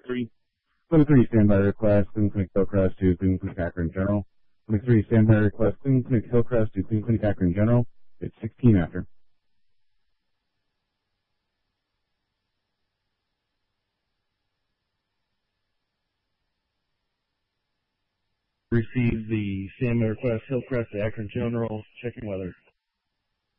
3. Clinic 3, standby request, Cleveland Clinic Hillcrest to Cleveland Clinic Akron General. Clinic 3, standby request, Cleveland Clinic Hillcrest to Cleveland Clinic Akron General. It's 16 after. Received the standby request, Hillcrest to Akron General, checking weather.